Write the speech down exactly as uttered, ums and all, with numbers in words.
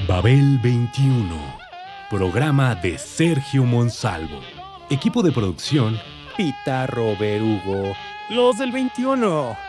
Babel veintiuno, programa de Sergio Monsalvo. Equipo de producción: Pitarro Berugo, los del veintiuno.